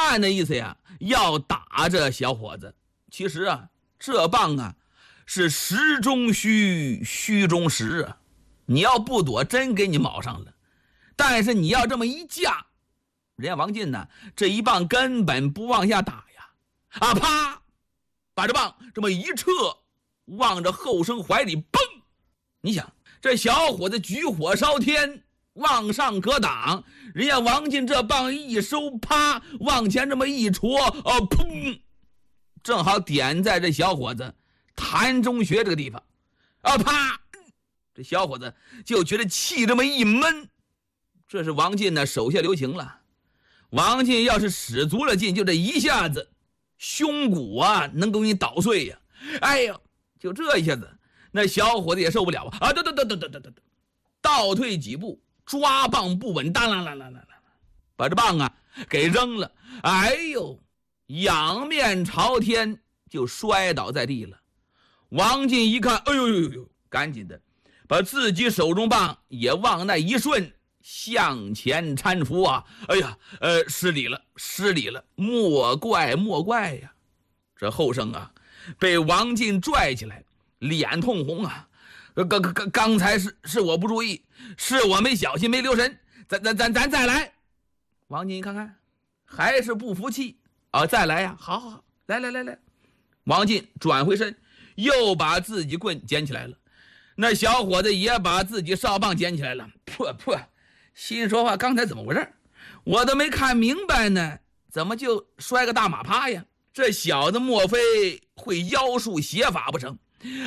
他那意思呀，要打这小伙子。其实啊，这棒啊是实中虚，虚中实啊。你要不躲，真给你卯上了。但是你要这么一架，人家王进呢，这一棒根本不往下打呀，啊啪，把这棒这么一撤，往着后生怀里蹦。你想，这小伙子举火烧天，往上格挡，人家王进这棒一收，啪，往前这么一戳，砰，正好点在这小伙子谭中穴这个地方，啊啪，这小伙子就觉得气这么一闷。这是王进呢手下留情了。王进要是使足了劲，就这一下子，胸骨啊能给你捣碎呀！哎呦，就这一下子，那小伙子也受不了啊！倒退几步，抓棒不稳，当啷啷啷啷啷，把这棒啊给扔了。哎呦，仰面朝天就摔倒在地了。王进一看，哎呦呦呦呦，赶紧的把自己手中棒也往那一顺，向前搀扶啊！哎呀，失礼了，失礼了，莫怪莫怪呀！这后生啊，被王进拽起来，脸通红啊！刚才是我不注意，是我没小心没留神，咱再来。王进一看看，还是不服气啊！再来呀！好好好，来！王进转回身，又把自己棍捡起来了。那小伙子也把自己哨棒捡起来了，破，心说话，刚才怎么回事？我都没看明白呢，怎么就摔个大马趴呀？这小子莫非会妖术邪法不成？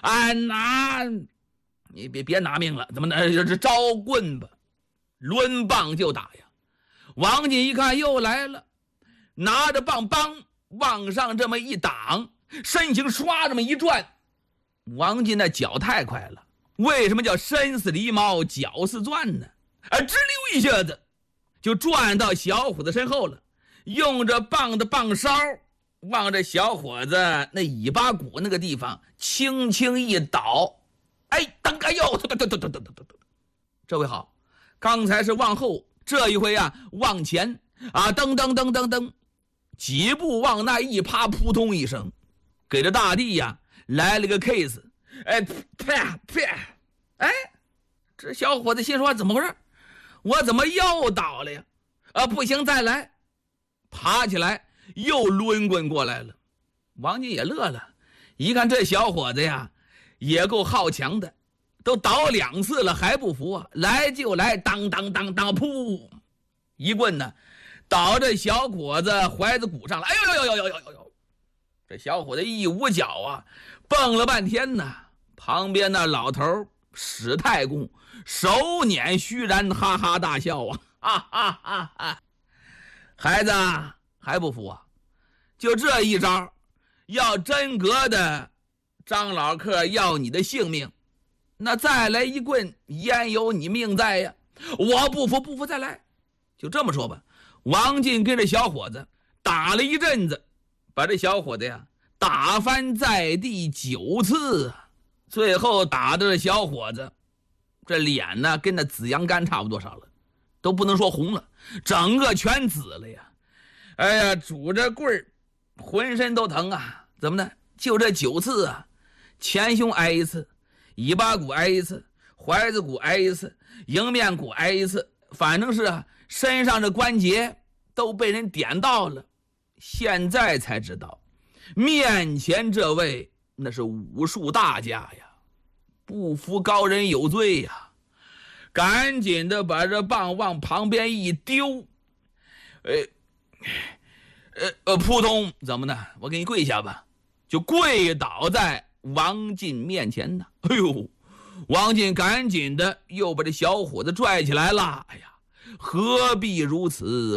你别拿命了，怎么这招棍吧，抡棒就打呀！王进一看又来了，拿着棒往上这么一挡，身形唰这么一转。王进那脚太快了，为什么叫身似狸猫，脚似钻呢？哧溜一下子就转到小伙子身后了，用着棒的棒梢往这小伙子那尾巴骨那个地方轻轻一倒，哎呦，这回好，刚才是往后，这一回啊往前啊，噔，几步往那一趴，扑通一声，给这大地呀来了个 case， 啪，哎，这小伙子心说怎么回事？我怎么又倒了呀？不行，再来，爬起来又抡棍过来了。王进也乐了，一看这小伙子呀也够好强的，都倒2次了还不服啊！来就来，当，噗，一棍呢倒这小伙子怀子骨上了。哎呦，这小伙子一捂脚啊，蹦了半天呢。旁边那老头史太公手捻虚然，哈哈大笑啊！孩子还不服啊？就这一招，要真格的张老客要你的性命，那再来一棍，焉有你命在呀？我不服，再来。就这么说吧，王进跟着小伙子打了一阵子，把这小伙子呀打翻在地9次啊！最后打的这小伙子这脸呢跟那紫阳干差不多少了，都不能说红了，整个全紫了呀！哎呀，拄着棍儿浑身都疼啊！怎么呢？就这9次啊，前胸挨一次，尾巴骨挨一次，怀子骨挨一次，迎面骨挨一次，反正是啊，身上的关节都被人点到了。现在才知道，面前这位那是武术大家呀，不服高人有罪呀！赶紧的把这棒往旁边一丢，扑通，怎么呢？我给你跪下吧，就跪倒在王进面前呢。哎呦，王进赶紧的又把这小伙子拽起来了。哎呀，何必如此？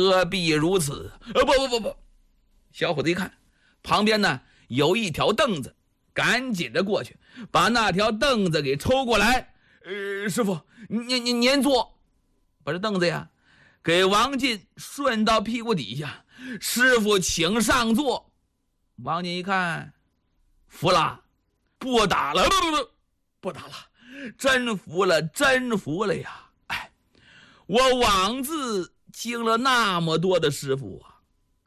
不！小伙子一看旁边呢有一条凳子，赶紧的过去把那条凳子给抽过来。师傅，您坐。把这凳子呀给王进顺到屁股底下。师傅请上座。王进一看，服了，不打了，不打了，真服了呀！哎，我枉自经了那么多的师傅啊，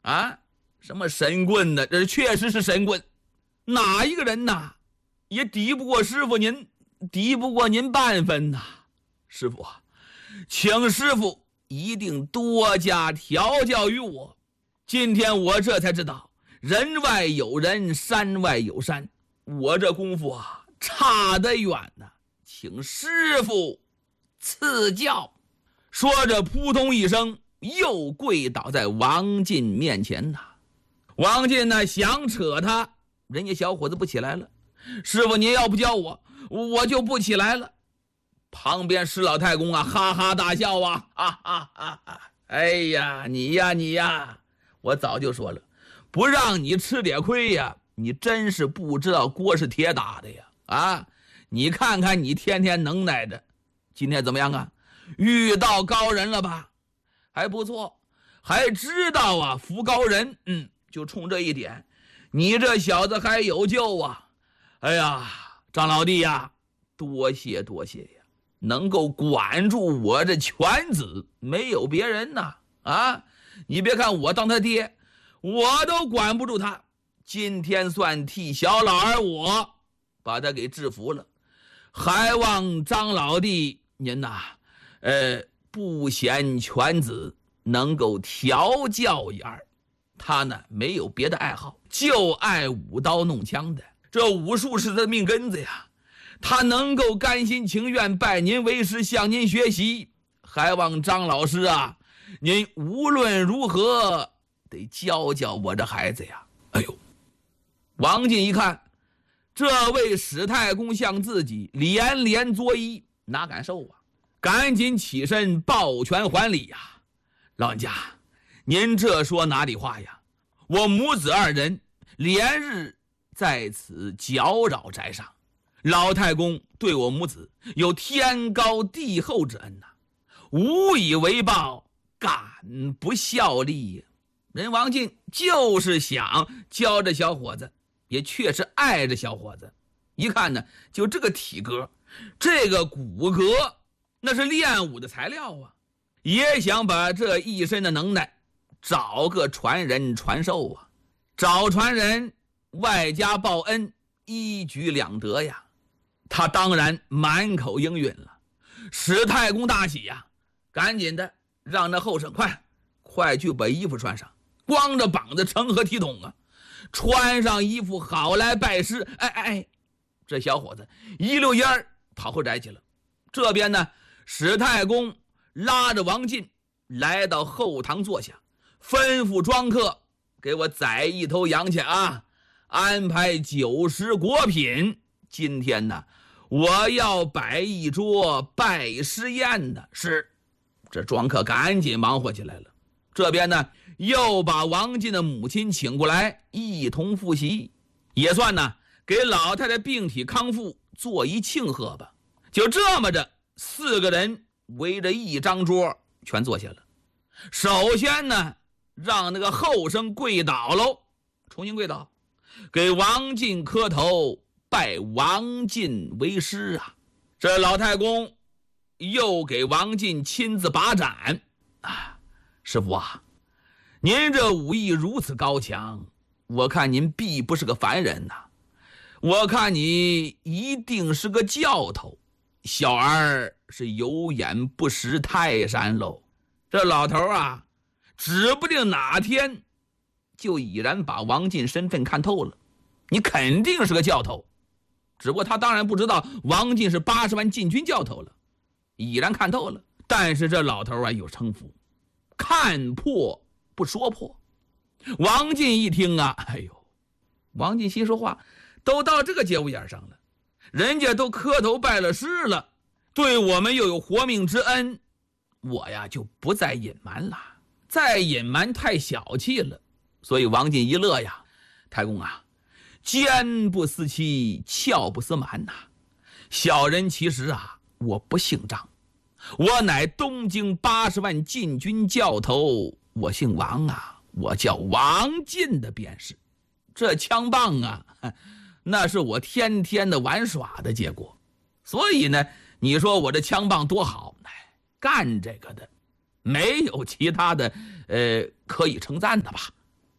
啊，什么神棍呢？这确实是神棍，哪一个人呐，也敌不过师傅您，敌不过您半分呐。师傅啊，请师傅一定多加调教于我。今天我这才知道，人外有人，山外有山，我这功夫啊，差得远呐，请师傅赐教。说着扑通一声又跪倒在王进面前呐。王进呢想扯他，人家小伙子不起来了。师傅您要不教我，我就不起来了。旁边石老太公啊哈哈大笑啊，哈哈哈哈！哎呀，你呀，我早就说了，不让你吃点亏呀，你真是不知道锅是铁打的呀！啊，你看看你天天能耐的，今天怎么样啊？遇到高人了吧？还不错，还知道啊扶高人。就冲这一点，你这小子还有救啊！哎呀，张老弟呀，多谢呀，能够管住我这犬子，没有别人呐。啊，你别看我当他爹，我都管不住他。今天算替小老儿我把他给制服了，还望张老弟您呐，不嫌犬子能够调教一二。他呢没有别的爱好，就爱舞刀弄枪的，这武术是他的命根子呀。他能够甘心情愿拜您为师，向您学习，还望张老师啊，您无论如何得教教我这孩子呀。哎呦，王进一看这位史太公向自己连连作揖，哪敢受啊，赶紧起身抱拳还礼呀。老人家，您这说哪里话呀？我母子二人连日在此搅扰宅上，老太公对我母子有天高地厚之恩呐，无以为报，敢不效力。人王进就是想教这小伙子，也确实爱这小伙子。一看呢，就这个体格，这个骨骼，那是练武的材料啊。也想把这一身的能耐找个传人传授啊，找传人外加报恩，一举两得呀。他当然满口应允了。史太公大喜呀，赶紧的让那后生快去把衣服穿上，光着膀子成何体统啊？穿上衣服好来拜师。这小伙子一溜烟儿跑后宅去了。这边呢，史太公拉着王进来到后堂坐下，吩咐庄客给我宰一头羊去啊，安排酒食果品。今天呢，我要摆一桌拜师宴呢。是，这庄客赶紧忙活起来了。这边呢，又把王进的母亲请过来一同复习，也算呢给老太太病体康复做一庆贺吧。就这么着，4个人围着一张桌全坐下了。首先呢，让那个后生跪倒喽，重新跪倒，给王进磕头，拜王进为师啊。这老太公又给王进亲自把盏啊，师傅啊，您这武艺如此高强，我看您必不是个凡人呐，我看你一定是个教头，小儿是有眼不识泰山喽。这老头啊，指不定哪天就已然把王进身份看透了，你肯定是个教头。只不过他当然不知道王进是80万禁军教头了，已然看透了。但是这老头啊有城府，看破不说破。王进一听啊，王进心说话都到这个节骨眼上了，人家都磕头拜了师了，对我们又有活命之恩，我呀就不再隐瞒了，再隐瞒太小气了。所以王进一乐呀，太公啊，奸不思欺，俏不思瞒呐。小人其实啊，我不姓张，我乃东京80万禁军教头，我姓王啊，我叫王进的便是。这枪棒啊，那是我天天的玩耍的结果。所以呢，你说我这枪棒多好，干这个的没有其他的可以称赞的吧。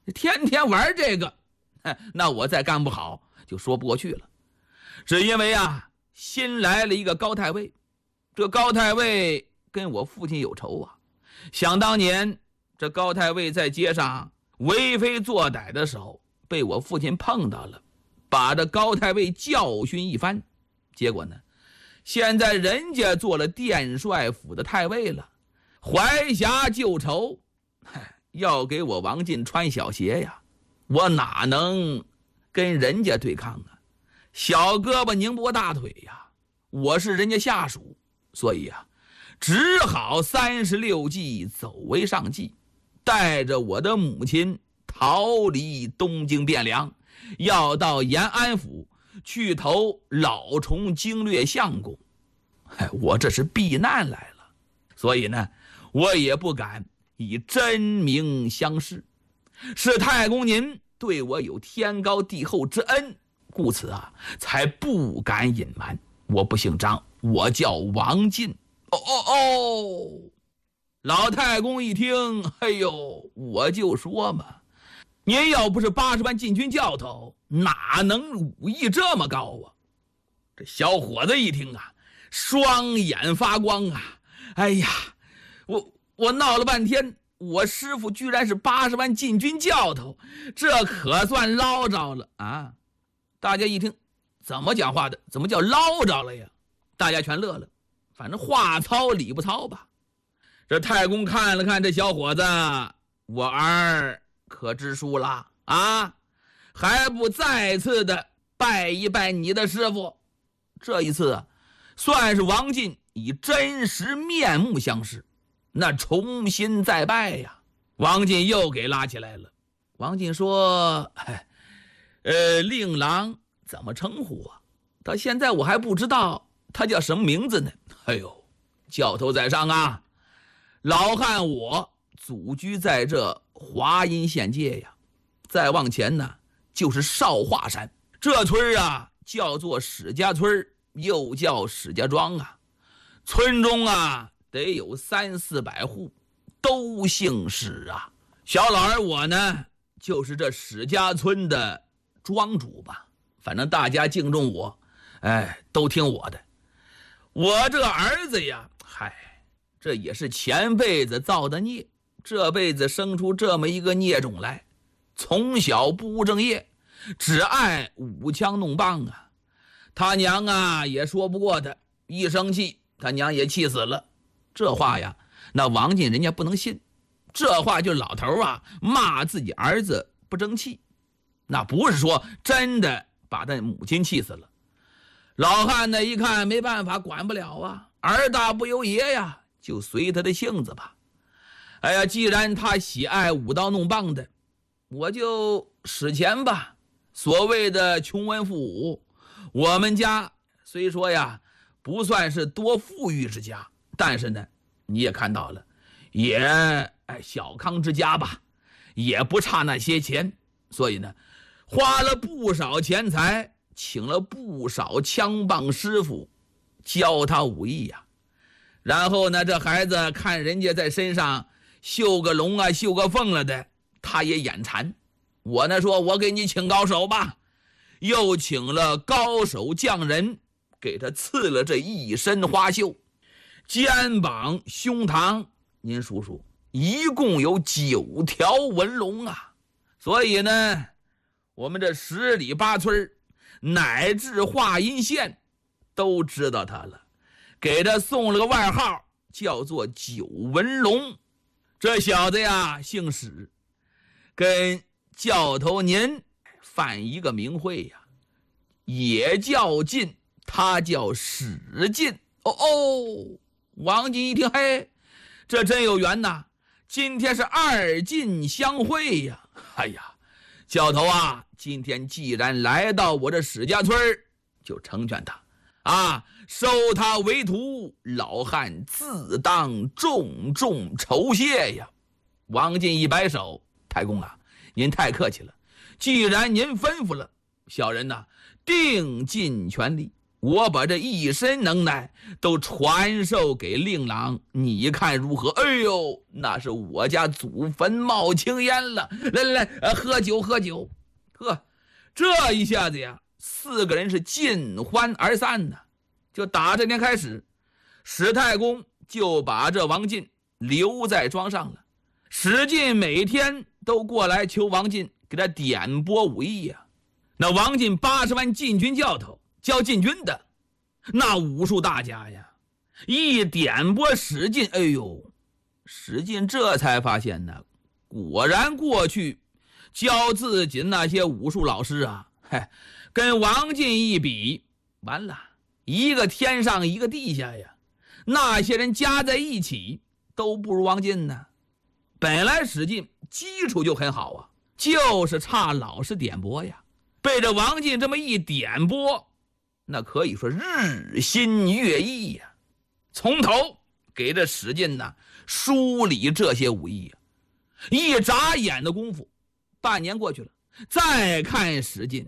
天天玩这个，那我再干不好就说不过去了。只因为啊，新来了一个高太尉，这高太尉跟我父亲有仇啊。想当年这高太尉在街上为非作歹的时候被我父亲碰到了，把这高太尉教训一番。结果呢，现在人家做了殿帅府的太尉了，怀侠旧仇，要给我王进穿小鞋呀，我哪能跟人家对抗啊？小胳膊拧不过大腿呀，我是人家下属，所以啊，只好36计走为上计，带着我的母亲逃离东京汴梁，要到延安府去投老崇经略相公。我这是避难来了，所以呢，我也不敢以真名相示。是太公您对我有天高地厚之恩，故此啊，才不敢隐瞒。我不姓张，我叫王进。老太公一听，哎呦，我就说嘛，您要不是80万禁军教头，哪能武艺这么高啊？这小伙子一听啊，双眼发光啊！哎呀，我闹了半天，我师父居然是80万禁军教头，这可算捞着了啊！大家一听，怎么讲话的？怎么叫捞着了呀？大家全乐了，反正话糙理不糙吧。这太公看了看这小伙子，我儿可知书了啊？还不再次的拜一拜你的师父？这一次啊，算是王进以真实面目相识，那重新再拜呀。王进又给拉起来了。王进说：“令郎怎么称呼啊？到现在我还不知道他叫什么名字呢。”哎呦，教头在上啊！老汉我祖居在这华阴县界呀，再往前呢就是少华山。这村啊叫做史家村，又叫史家庄啊。村中啊得有300-400户，都姓史啊。小老儿我呢就是这史家村的庄主吧，反正大家敬重我，都听我的。我这儿子呀，这也是前辈子造的孽，这辈子生出这么一个孽种来，从小不务正业，只爱舞枪弄棒啊。他娘啊也说不过他，一生气他娘也气死了。这话呀，那王进人家不能信，这话就老头啊骂自己儿子不争气，那不是说真的把他母亲气死了。老汉呢一看没办法，管不了啊，儿大不由爷呀，就随他的性子吧。哎呀，既然他喜爱舞刀弄棒的，我就使钱吧。所谓的穷文富武，我们家虽说呀不算是多富裕之家，但是呢你也看到了，也小康之家吧，也不差那些钱。所以呢花了不少钱财，请了不少枪棒师傅教他武艺呀。然后呢这孩子看人家在身上绣个龙啊绣个凤了的，他也眼馋。我呢说我给你请高手吧，又请了高手匠人给他刺了这一身花绣，肩膀胸膛您数数，一共有9条纹龙啊。所以呢我们这10里8村乃至华阴县都知道他了，给他送了个外号叫做9纹龙。这小子呀姓史，跟教头您犯一个名讳呀，也叫进，他叫史进。王进一听，嘿，这真有缘呐，今天是2进相会呀。哎呀，教头啊，今天既然来到我这史家村，就成全他啊，收他为徒，老汉自当重重酬谢呀。王进一摆手，太公啊，您太客气了，既然您吩咐了，小人呢定尽全力。 我把这一身能耐都传授给令郎，你看如何？哎呦，那是我家祖坟冒青烟了！来，喝酒。呵，这一下子呀，4个人是尽欢而散呢。就打这天开始，史太公就把这王进留在庄上了。史进每天都过来求王进给他点拨武艺呀。那王进80万禁军教头，教禁军的那武术大家呀，一点拨史进，哎呦，史进这才发现呢，果然过去教自己那些武术老师啊，跟王进一比，完了，一个天上一个地下呀。那些人加在一起都不如王进呢。本来史进基础就很好啊，就是差老师点拨呀。被这王进这么一点拨，那可以说日新月异呀。从头给这史进呢梳理这些武艺呀。一眨眼的功夫，半年过去了，再看史进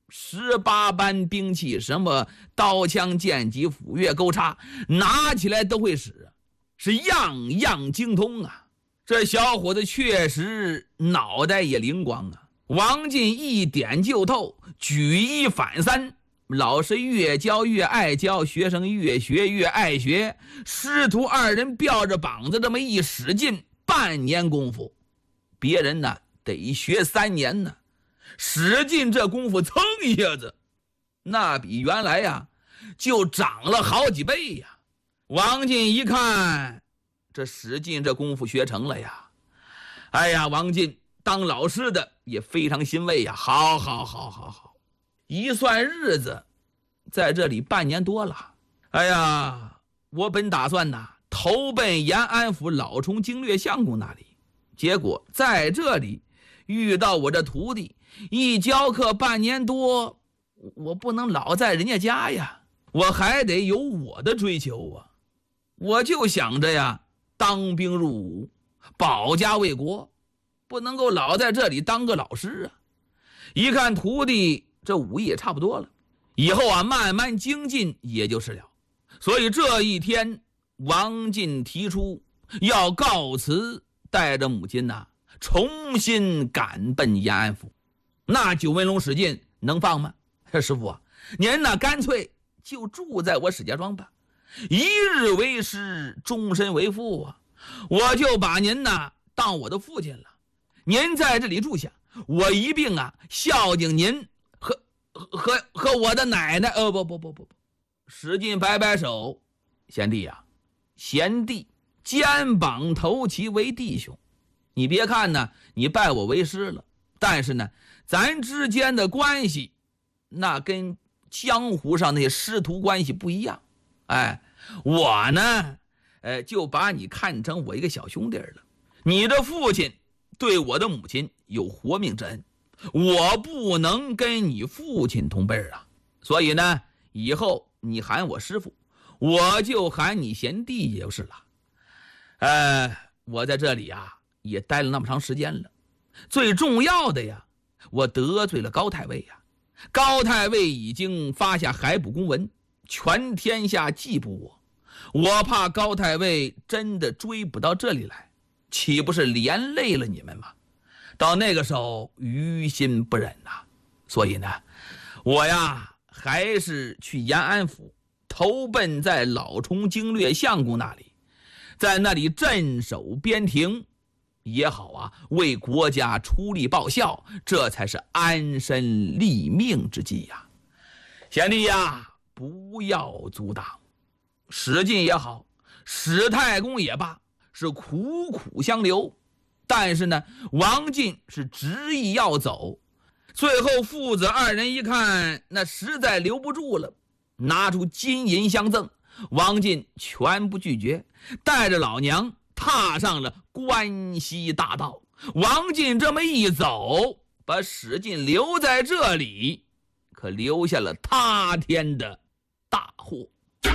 18般兵器，什么刀枪剑戟斧钺钩叉，拿起来都会使，是样样精通啊。这小伙子确实脑袋也灵光啊。王进一点就透，举一反三，老师越教越爱教，学生越学越爱学，师徒2人吊着膀子这么一使劲，半年功夫，别人呢得学3年呢。史进这功夫蹭一下子，那比原来呀就涨了好几倍呀。王进一看这史进这功夫学成了呀，哎呀，王进当老师的也非常欣慰呀。好，一算日子，在这里半年多了。哎呀，我本打算呢投奔延安府老冲经略相公那里，结果在这里遇到我这徒弟，一教课半年多，我不能老在人家家呀，我还得有我的追求啊。我就想着呀，当兵入伍，保家卫国，不能够老在这里当个老师啊。一看徒弟这武艺也差不多了，以后啊慢慢精进也就是了。所以这一天，王进提出要告辞，带着母亲呐重新赶奔延安府。那九纹龙史进能放吗？师傅啊，您呢干脆就住在我史家庄吧，一日为师，终身为父啊。我就把您呢当我的父亲了，您在这里住下，我一并啊孝敬您和我的奶奶。不，史进摆摆手，贤弟呀，贤弟肩膀头齐为弟兄。你别看呢你拜我为师了，但是呢咱之间的关系那跟江湖上那些师徒关系不一样。我呢就把你看成我一个小兄弟了。你的父亲对我的母亲有活命之恩，我不能跟你父亲同辈啊。所以呢以后你喊我师父，我就喊你贤弟就是了。我在这里啊也待了那么长时间了，最重要的呀，我得罪了高太尉呀。高太尉已经发下海捕公文，全天下缉捕我怕高太尉真的追捕到这里来，岂不是连累了你们吗？到那个时候于心不忍呐。所以呢我呀还是去延安府投奔在老冲经略相公那里，在那里镇守边庭也好啊，为国家出力报效，这才是安身立命之计呀。贤弟呀，不要阻挡。史进也好，史太公也罢，是苦苦相留，但是呢王进是执意要走。最后父子2人一看那实在留不住了，拿出金银相赠，王进全部拒绝，带着老娘踏上了关西大道。王进这么一走，把史进留在这里，可留下了塌天的大祸。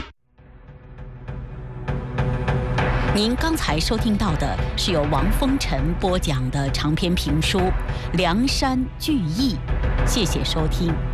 您刚才收听到的是由王风尘播讲的长篇评书《梁山聚义》，谢谢收听。